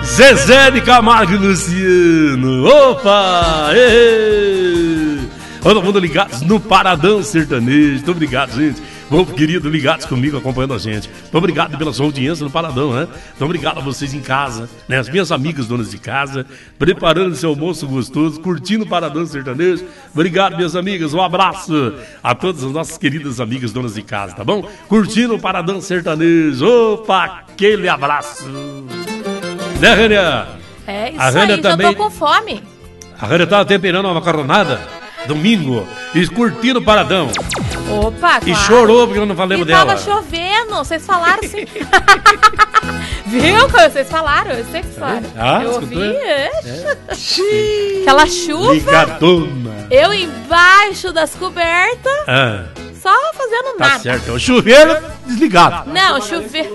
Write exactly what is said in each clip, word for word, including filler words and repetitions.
Zezé de Camargo e Luciano. Opa! Ei! Todo mundo ligados no Paradão Sertanejo. Muito obrigado, gente. Bom, querido, ligados comigo, acompanhando a gente. Muito obrigado pela sua audiência no Paradão, né? Muito obrigado a vocês em casa, né? As minhas amigas donas de casa, preparando seu almoço gostoso, curtindo o Paradão Sertanejo. Obrigado, minhas amigas. Um abraço a todas as nossas queridas amigas donas de casa, tá bom? Curtindo o Paradão Sertanejo. Opa, aquele abraço. Né, Rânia? É isso a Rânia aí, também... já tô com fome. A Rânia tava temperando uma macarronada domingo e curtindo o Paradão. Opa, E claro. chorou porque eu não falei E dela. tava chovendo, vocês falaram assim. Viu? Vocês falaram, eu sei que vocês falaram. Ah, eu escutou? ouvi, é. Aquela chuva. Ligadona. Eu embaixo das cobertas, Ah, só fazendo tá nada. certo. O chuveiro desligado. Não, chuveiro.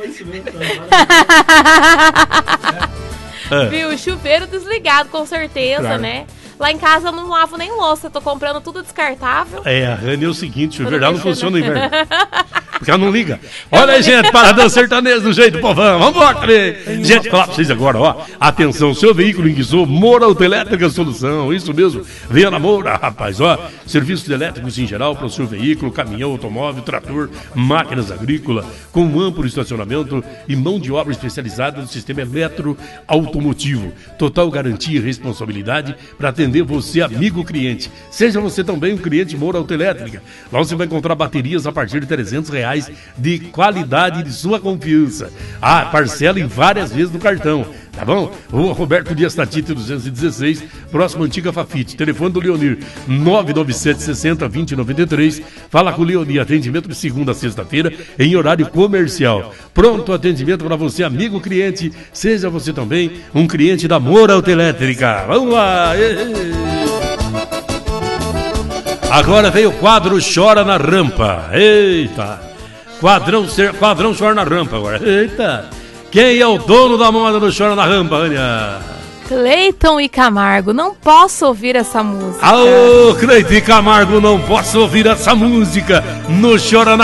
Ah, Viu? Chuveiro desligado, com certeza, Claro. né? Lá em casa eu não lavo nem louça, tô comprando tudo descartável. é, a Rânia é o seguinte, o chuveiro dela não deixando. funciona no inverno. Porque ela não liga. Olha aí, gente, Paradão Sertanejo do jeito do povão. Vambora também. Gente, falar pra vocês agora, ó. Atenção, seu veículo enguiçou, Moura Autoelétrica Solução. Isso mesmo. Venha na Moura, rapaz, ó. Serviços elétricos em geral para o seu veículo, caminhão, automóvel, trator, máquinas agrícolas, com um amplo estacionamento e mão de obra especializada no sistema eletroautomotivo. Total garantia e responsabilidade para atender você, amigo cliente. Seja você também um cliente Moura Autoelétrica. Lá você vai encontrar baterias a partir de trezentos reais de qualidade de sua confiança. Ah, parcela em várias vezes no cartão, tá bom? Rua Roberto Dias Tatite duzentos e dezesseis, próximo à antiga Fafite. Telefone do Leonir, nove nove sete sessenta, vinte, noventa e três. Fala com o Leonir, atendimento de segunda a sexta-feira em horário comercial. Pronto atendimento para você, amigo cliente. Seja você também um cliente da Moura Autoelétrica. Vamos lá! Agora veio o quadro Chora na Rampa. Eita! Quadrão, ser, quadrão Chora na Rampa agora. Eita! Quem é o dono da moda do Chora na Rampa, Ania? Cleiton e Camargo, não posso ouvir essa música. Alô, Cleiton e Camargo, não posso ouvir essa música no Chora na